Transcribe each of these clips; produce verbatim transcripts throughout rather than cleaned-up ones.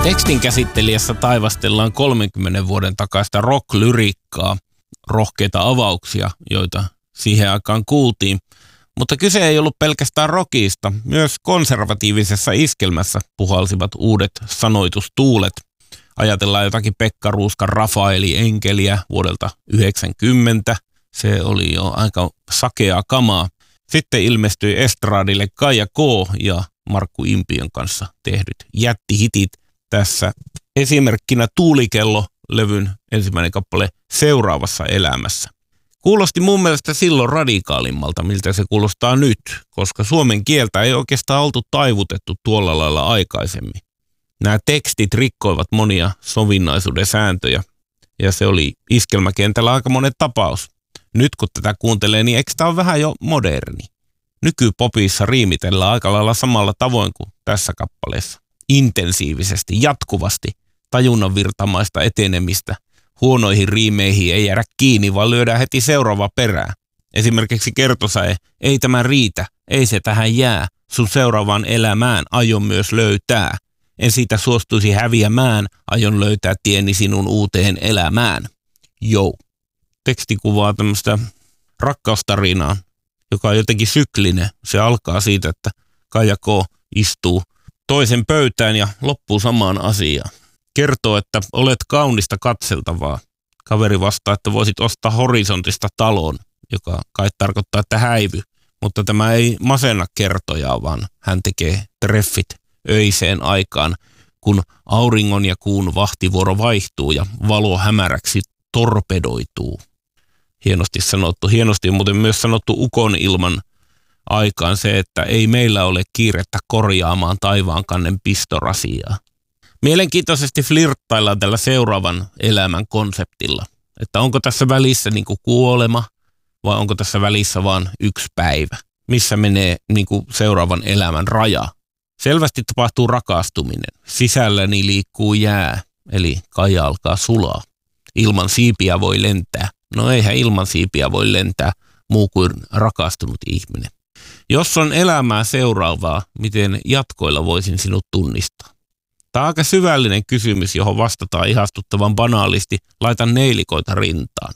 Tekstin käsittelijässä taivastellaan kolmenkymmenen vuoden takaista rock-lyriikkaa, rohkeita avauksia, joita siihen aikaan kuultiin. Mutta kyse ei ollut pelkästään rockista, myös konservatiivisessa iskelmässä puhalsivat uudet sanoitustuulet. Ajatellaan jotakin Pekka Ruuskan Rafaeli Enkeliä vuodelta yhdeksänkymmentä, se oli jo aika sakeaa kamaa. Sitten ilmestyi estradille Kaija K. ja Markku Impiön kanssa tehdyt jättihitit. Tässä esimerkkinä Tuulikello-levyn ensimmäinen kappale Seuraavassa elämässä. Kuulosti mun mielestä silloin radikaalimmalta, miltä se kuulostaa nyt, koska suomen kieltä ei oikeastaan oltu taivutettu tuolla lailla aikaisemmin. Nämä tekstit rikkoivat monia sovinnaisuuden sääntöjä, ja se oli iskelmäkentällä aika monen tapaus. Nyt kun tätä kuuntelee, niin eikö tämä ole vähän jo moderni? Nykypopissa riimitellään aika lailla samalla tavoin kuin tässä kappaleessa. Intensiivisesti, jatkuvasti, tajunnan virtamaista etenemistä. Huonoihin riimeihin ei jäädä kiinni, vaan lyödään heti seuraava perään. Esimerkiksi kertosäe, ei tämä riitä, ei se tähän jää, sun seuraavaan elämään aion myös löytää. En siitä suostuisi häviämään, aion löytää tieni sinun uuteen elämään. Jou. Teksti kuvaa tämmöistä rakkaustarinaa, joka on jotenkin syklinen. Se alkaa siitä, että Kaija K. istuu toisen pöytään ja loppuu samaan asiaan. Kertoo, että olet kaunista katseltavaa. Kaveri vastaa, että voisit ostaa horisontista talon, joka kai tarkoittaa, että häivy. Mutta tämä ei masenna kertojaa, vaan hän tekee treffit öiseen aikaan, kun auringon ja kuun vahtivuoro vaihtuu ja valo hämäräksi torpedoituu. Hienosti sanottu. Hienosti on muuten myös sanottu ukon ilman aikaan se, että ei meillä ole kiirettä korjaamaan taivaankannen pistorasiaa. Mielenkiintoisesti flirttaillaan tällä seuraavan elämän konseptilla, että onko tässä välissä niin kuin kuolema vai onko tässä välissä vain yksi päivä, missä menee niin kuin seuraavan elämän raja. Selvästi tapahtuu rakastuminen, sisälläni liikkuu jää, eli Kaija alkaa sulaa. Ilman siipiä voi lentää, no eihän ilman siipiä voi lentää muu kuin rakastunut ihminen. Jos on elämää seuraavaa, miten jatkoilla voisin sinut tunnistaa? Tämä on aika syvällinen kysymys, johon vastataan ihastuttavan banaalisti, laitan neilikoita rintaan.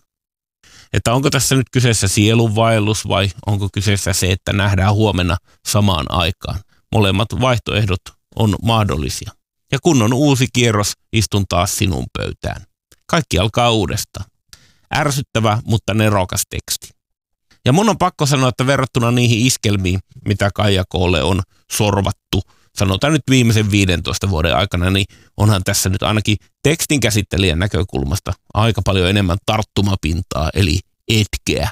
Että onko tässä nyt kyseessä sielunvaellus vai onko kyseessä se, että nähdään huomenna samaan aikaan? Molemmat vaihtoehdot on mahdollisia. Ja kun on uusi kierros, istun taas sinun pöytään. Kaikki alkaa uudestaan. Ärsyttävä, mutta nerokas teksti. Ja mun on pakko sanoa, että verrattuna niihin iskelmiin, mitä Kaija K:lle on sorvattu, sanotaan nyt viimeisen viidentoista vuoden aikana, niin onhan tässä nyt ainakin tekstin käsittelijän näkökulmasta aika paljon enemmän tarttumapintaa, eli etkeä.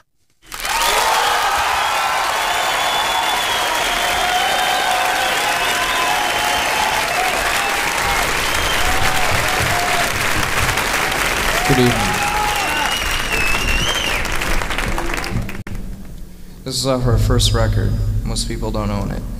Good evening. This is off our first record. Most people don't own it.